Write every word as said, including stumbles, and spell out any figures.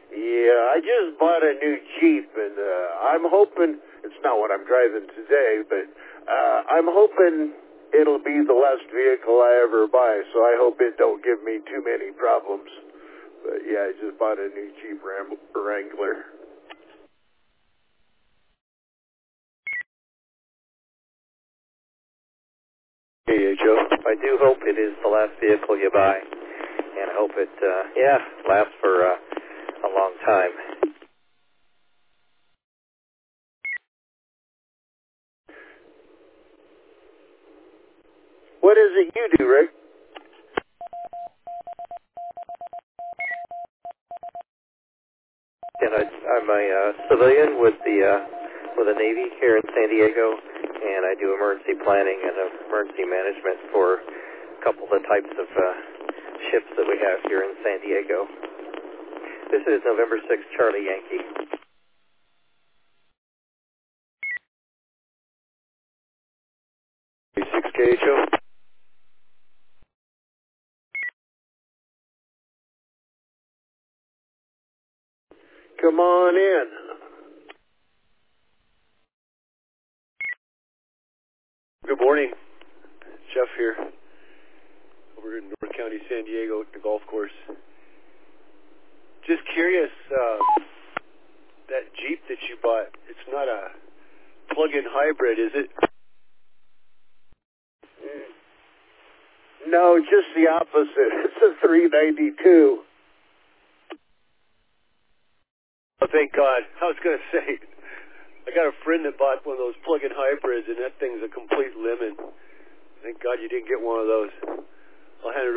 Yeah, I just bought a new Jeep, and uh, I'm hoping, it's not what I'm driving today, but uh, I'm hoping it'll be the last vehicle I ever buy, so I hope it don't give me too many problems. But yeah, I just bought a new Jeep Ram- Wrangler. Hey, Joe. I do hope it is the last vehicle you buy, and I hope it, uh, yeah, lasts for uh, a long time. What is it you do, Rick? And I, I'm a uh, civilian with the uh, with the Navy here in San Diego, and I do emergency planning and emergency management for a couple of the types of uh, ships that we have here in San Diego. This is November sixth, Charlie Yankee. six K H O. Come on in. Good morning. Jeff here. Over in North County, San Diego, at the golf course. Just curious, uh, that Jeep that you bought, it's not a plug-in hybrid, is it? No, just the opposite. It's a three ninety-two. Oh, thank God. I was going to say, I got a friend that bought one of those plug-in hybrids, and that thing's a complete lemon. Thank God you didn't get one of those. I'll hand it